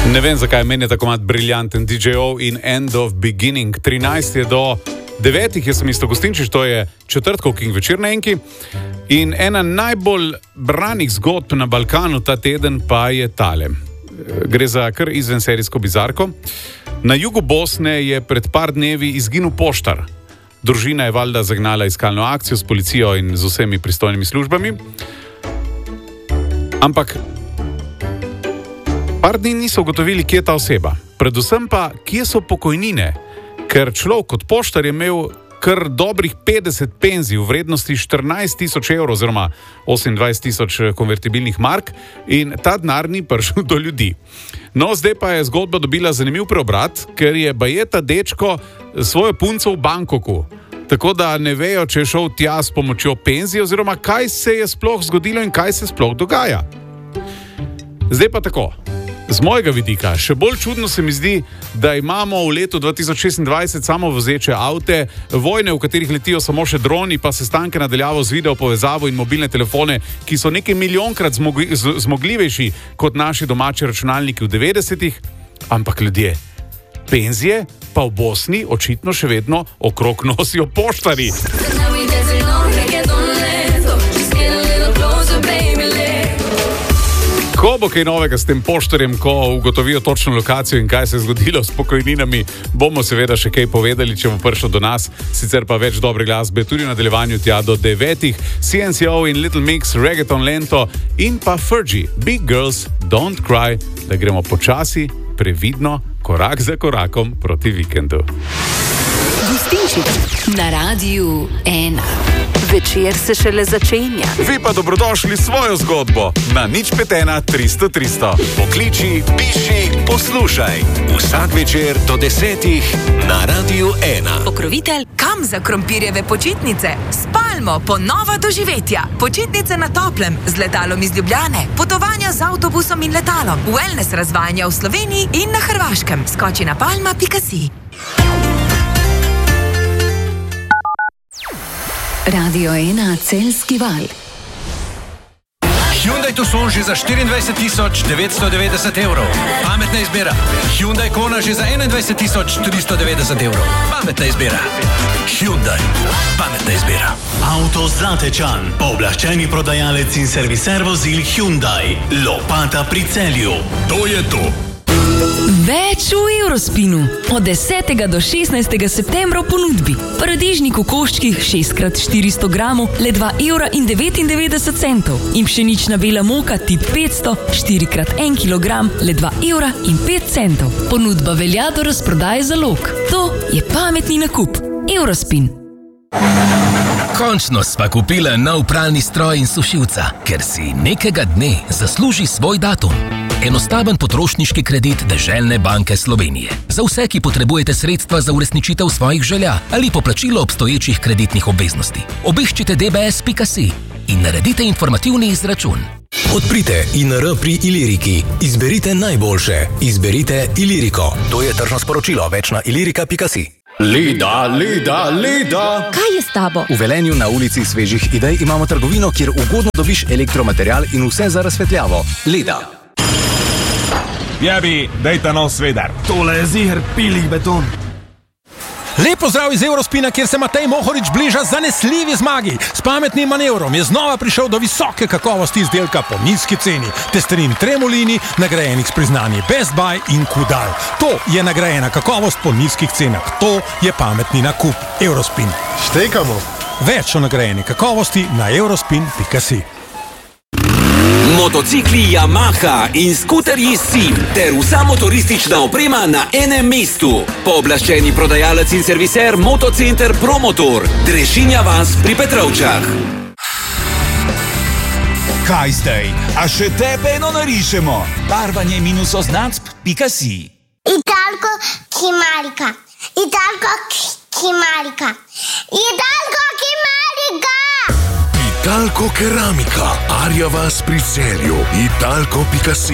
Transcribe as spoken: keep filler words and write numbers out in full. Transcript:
Ne vem, zakaj meni je tako mat briljanten D J O in End of Beginning. trinajst je do devetih, jaz sem isto Gostinčič, to je četrtkov King večer na Enki. In ena najbolj branih zgodb na Balkanu ta teden pa je tale. Gre za kar izvenserijsko bizarko. Na jugu Bosne je pred par dnevi izginil poštar. Družina je valjda zagnala iskalno akcijo s policijo in z vsemi pristojnimi službami. Ampak par dni niso ugotovili, kje je ta oseba. Predvsem pa, kje so pokojnine. Ker človek kot poštar je imel kar dobrih petdeset penzij v vrednosti štirinajst tisoč evrov oziroma osemindvajset tisoč konvertibilnih mark in ta denar ni prišel do ljudi. No, zdaj pa je zgodba dobila zanimiv preobrat, ker je bajeta dečko svojo punco v Bangkoku. Tako da ne vejo, če je šel tja s pomočjo penzije oziroma kaj se je sploh zgodilo in kaj se sploh dogaja. Zdaj pa tako. Z mojega vidika, še bolj čudno se mi zdi, da imamo v letu dva tisoč šestindvajset samo vozeče avte, vojne, v katerih letijo samo še droni, pa sestanke nadaljavo z video povezavo in mobilne telefone, ki so nekaj milijonkrat zmogli, zmogljivejši kot naši domači računalniki v devetdesetih, ampak ljudje, penzije pa v Bosni očitno še vedno okrog nosijo poštari. Ko bo kaj novega s tem poštarjem, ko ugotovijo točno lokacijo in kaj se je zgodilo s pokojninami, bomo seveda še kaj povedali, če bo prišlo do nas. Sicer pa več dobre glasbe tudi v nadaljevanju tja do devetih. C N C O in Little Mix, Reggaeton Lento in pa Fergie, Big Girls Don't Cry, da gremo počasi, previdno, korak za korakom proti vikendu. Gostinčič na Radiu ena. Večer se šele začenja. Vi pa dobrodošli svojo zgodbo na nič pet ena tristo tristo. Pokliči, piši, poslušaj. Vsak večer do desetih na Radiu ena. Pokrovitelj Kam za krompirjeve počitnice? Spalmo, ponova doživetja. Počitnice na toplem, z letalom iz Ljubljane. Potovanja z avtobusom in letalom. Wellness razvajanja v Sloveniji in na Hrvaškem. Skoči na palma pika si. Radio ena Celjski val. Hyundai Tucson že za štiriindvajset tisoč devetsto devetdeset evrov. Pametna izbira. Hyundai Kona že za enaindvajset tisoč tristo devetdeset evrov. Pametna izbira. Hyundai. Pametna izbira. Avto Zlatečan. Pooblaščeni prodajalec in serviser vozil Hyundai. Lopata pri Celju. To je to. Več v Eurospinu. Od desetega do šestnajstega septembra v ponudbi. Paradižnik v koščkih šest krat štiristo gramov le dva evra in devetindevetdeset centov. In pšenična bela moka tip petsto štiri krat en kilogram le dva evra in pet centov. Ponudba velja do razprodaje zalog. To je pametni nakup. Eurospin. Končno sva kupila nov pralni stroj in sušilca, ker si nekega dne zasluži svoj datum. Enostaven potrošniški kredit Deželne banke Slovenije. Za vse, ki potrebujete sredstva za uresničitev svojih želja ali poplačilo obstoječih kreditnih obveznosti. Obiščite d b s pika si in naredite informativni izračun. Odprite I N R pri Iliriki. Izberite najboljše. Izberite Iliriko. To je tržno sporočilo. Več na ilirika pika si. Leda, leda, leda. Kaj je s tabo? V Velenju na ulici Svežih idej imamo trgovino, kjer ugodno dobiš elektromaterial in vse za razsvetljavo. Leda. Jebi, dejta nov svedar. Tole je ziher pilih beton. Lep pozdrav iz Eurospina, kjer se Matej Mohorič bliža zanesljivi zmagi. S pametnim manevrom je znova prišel do visoke kakovosti izdelka po nizki ceni. Testerin Tremolini, nagrajenih s priznanji Best Buy in Kudal. To je nagrajena kakovost po nizkih cenah. To je pametni nakup. Eurospin. Štekamo. Več o nagrajeni kakovosti na eurospin pika si. Motocikli Yamaha in skuterji Sim ter vsa motoristična oprema na enem mestu. Pooblaščeni prodajalec in serviser Motocenter Promotor. Drežinja vas pri Petrovčah. Kaj zdaj? A še tebe eno narišemo? Barvanje minus oznacb pika si. Italko Kimarika. Italko Kimarika. Italko Kimarika. Italko Keramika. Arja vas pri Celju. Italko pika si.